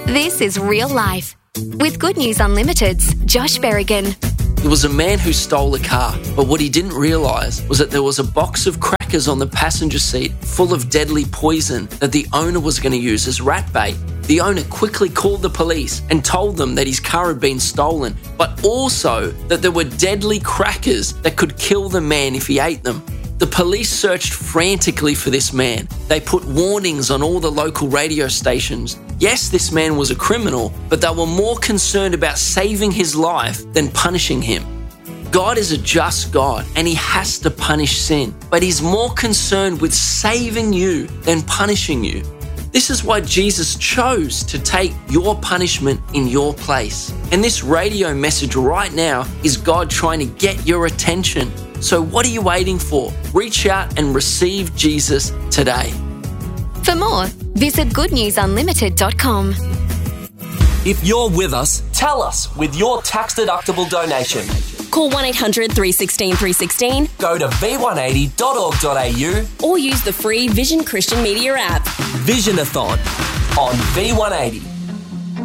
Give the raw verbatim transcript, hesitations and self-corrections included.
This is Real Life with Good News Unlimited's Josh Berrigan. There was a man who stole a car, but what he didn't realise was that there was a box of crackers on the passenger seat full of deadly poison that the owner was going to use as rat bait. The owner quickly called the police and told them that his car had been stolen, but also that there were deadly crackers that could kill the man if he ate them. The police searched frantically for this man. They put warnings on all the local radio stations. Yes, this man was a criminal, but they were more concerned about saving his life than punishing him. God is a just God and he has to punish sin, but he's more concerned with saving you than punishing you. This is why Jesus chose to take your punishment in your place. And this radio message right now is God trying to get your attention. So what are you waiting for? Reach out and receive Jesus today. For more, visit good news unlimited dot com. If you're with us, tell us with your tax-deductible donation. Call one eight hundred three one six three one six, Go to v one eighty dot org dot a u or use the free Vision Christian Media app. Visionathon on V one eighty.